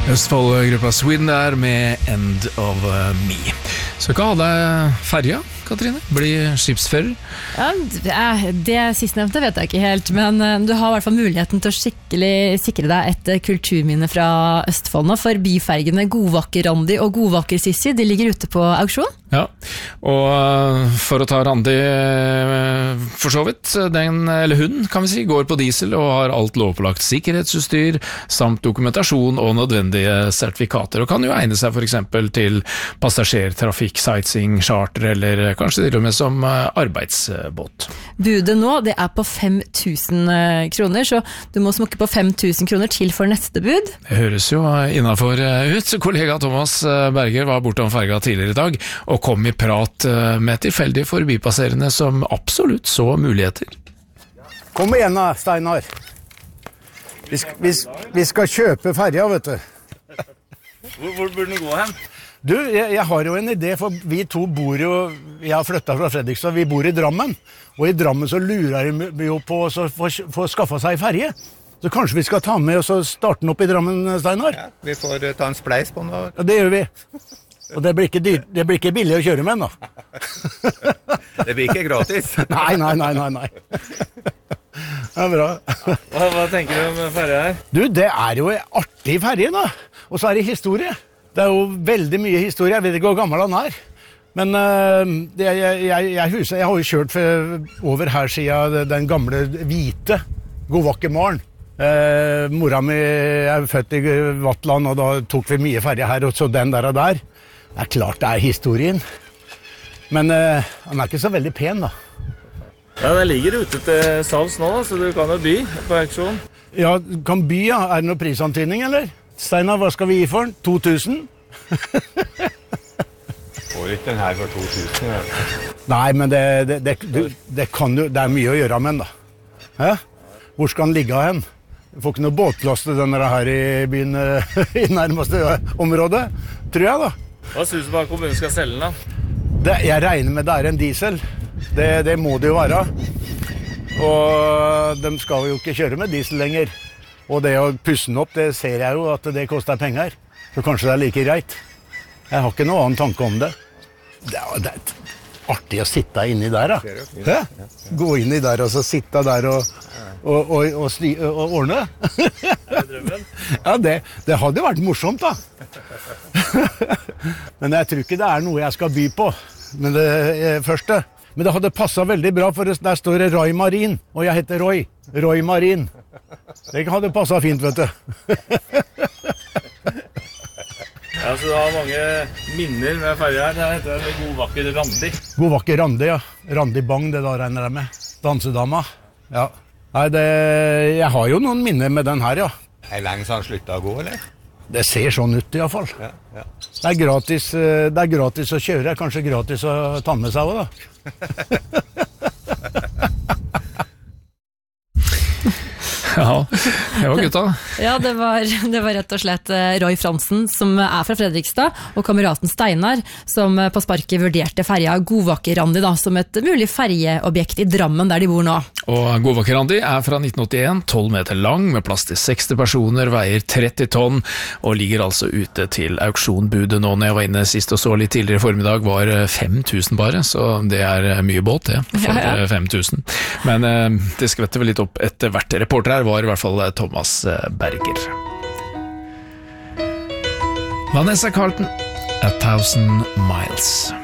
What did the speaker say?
Østfold-gruppa Sweden der med End of Me. Så hva hadde ferja, Katrine? Bli skipsfører? Ja, det sistnevnte vet jeg ikke helt, men du har I hvert fall muligheten til å skikkelig sikre deg et kulturminne fra Østfold nå, for byfergene Godvakker Randi og Godvakker Sissi, de ligger ute på auksjon. Ja, og for å ta Randi for så vidt, hun kan vi si, går på diesel og har alt lovpålagt sikkerhetsutstyr, samt dokumentasjon og nødvendige sertifikater, og kan jo egne seg for eksempel til passasjertrafikk, sightseeing, charter, eller kanskje til og med som arbeidsbåt. Budet nå, det på 5 000 kroner, så du må smukke på 5 000 kroner til for neste bud. Det høres jo innenfor ut. Kollega Thomas Berger var borte om ferga tidligere I dag, og kom I prat med tilfeldige forbipasserende som absolutt så muligheter. Kom igjen da, Steinar. Vi skal kjøpe ferja, vet du. Hvor burde den gå hen? Du, jeg har jo en idé, for vi to bor jo, jeg har flyttet fra Fredrikstad, vi bor I Drammen, og I Drammen så lurer vi jo på å få skaffe seg ferje. Så kanskje vi skal ta med og så starte den opp I Drammen, Steinar? Ja, vi får ta en spleis på den da. Ja, det gjør vi. Og det blir ikke billig å kjøre med den da. Det blir ikke gratis. Nei. Det bra. Hva tenker du om ferje her? Du, det jo en artig ferje da. Og så det historie. Det jo veldig mye historie. Jeg vet ikke hvor gammel han Men jeg har jo kjørt over her siden den gamle hvite Godvakker-maren. Mora mi født I Vatland, og da tok vi mye ferje her, og så den der og der. Det klart det historien. Men han ikke så veldig pen da. Ja, den ligger ute til salgs nå da, så du kan jo by på auksjon. Ja, kan by ja. Det noe prisantydning, eller? Steinar, hva skal vi gi for den? 2000? Får ikke den her for 2000. Ja. Nei, men det kan jo, det mye å gjøre med den da. Hæ? Hvor skal den ligge hen? Du får ikke noe båtplass til denne her I byen I nærmeste området, tror jeg da. Hva synes du bare kommunen skal selge den da? Jeg regner med det en diesel. Det må det jo være. Og de skal jo ikke kjøre med diesel lenger. Og det å pusse den opp, det ser jeg jo at det koster penger. Så kanskje det like greit. Jeg har ikke noen annen tanke om det. Det artig å sitte inni der da. Hæ? Gå inni der og så sitte der og ordne. Ja, det hadde vært morsomt da. Men jeg tror ikke det noe jeg skal by på. Men det første. Men det hadde passet veldig bra, for der står det Roy Marin, og jeg heter Roy. Roy Marin. Det hadde passet fint, vet du. Ja, så du har mange minner med ferja her. Det heter Godvakker Randi. Godvakker Randi, ja. Randi Bang, det da regner jeg med. Dansedama. Ja. Nei, jeg har jo noen minner med den her, ja. Lenge så han sluttet å gå, eller? Det ser sånn ut I hvert fall. Ja, ja. Det gratis å kjøre, kanskje gratis å ta med seg også da. Ja, det var gutta. Ja, det var rett og slett Roy Fransen, som fra Fredrikstad, og kameraten Steinar, som på sparket vurderte ferja Godvakker Randi da, som et mulig ferjeobjekt I Drammen, der de bor nå. Og Godvakker Randi fra 1981, 12 meter lang, med plass til 60 personer, veier 30 tonn, og ligger altså ute til auksjonbudet nå. Når jeg var inne sist og så litt tidligere formiddag, var 5000 bare, så det mye båt det, for 5000. Men det skvetter vel litt opp etter hvert. Reporter her var I hvert fall Thomas Berger. Vanessa Carlton, 1000 Miles.